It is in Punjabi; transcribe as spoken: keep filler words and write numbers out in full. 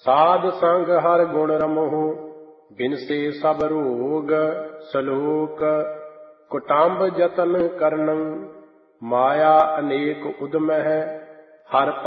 ਸਾਧ ਸੰਗ ਹਰ ਗੁਣ ਰਮਹੁ, ਬਿਨਸੇ ਸਭ ਰੋਗ। ਸਲੋਕ ਕੁਟੰਬ ਜਤਨ ਕਰਨੰ, ਮਾਇਆ ਅਨੇਕ ਉਦਮਹਿ, ਹਰ